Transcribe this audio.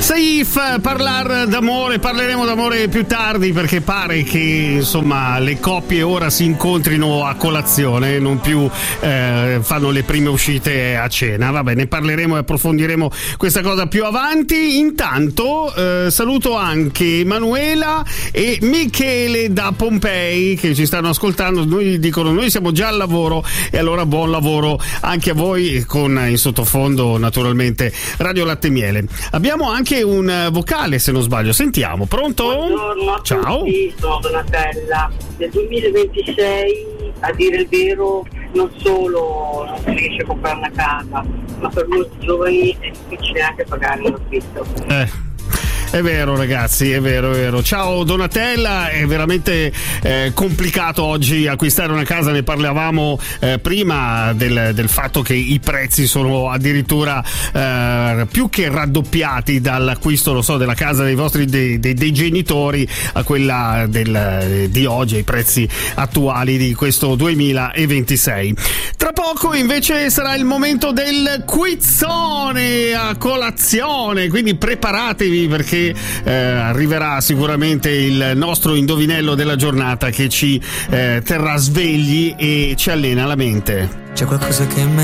Saif, parleremo d'amore più tardi, perché pare che insomma le coppie ora si incontrino a colazione, non più fanno le prime uscite a cena. Va bene, parleremo e approfondiremo questa cosa più avanti. Intanto saluto anche Emanuela e Michele da Pompei che ci stanno ascoltando. Noi siamo già al lavoro, e allora buon lavoro anche a voi, con in sottofondo naturalmente Radio Latte Miele. Abbiamo anche un vocale, se non sbaglio, sentiamo. Pronto? Buongiorno a Ciao. tutti, sono Donatella. Nel 2026, a dire il vero, non solo non si riesce a comprare una casa, ma per molti giovani è difficile anche pagare l'affitto. È vero ragazzi, è vero. Ciao Donatella, è veramente complicato oggi acquistare una casa. Ne parlavamo prima del fatto che i prezzi sono addirittura più che raddoppiati dall'acquisto, della casa dei vostri dei genitori a quella di oggi, ai prezzi attuali di questo 2026. Tra poco invece sarà il momento del quizzone a colazione, quindi preparatevi, perché arriverà sicuramente il nostro indovinello della giornata che ci terrà svegli e ci allena la mente. C'è qualcosa che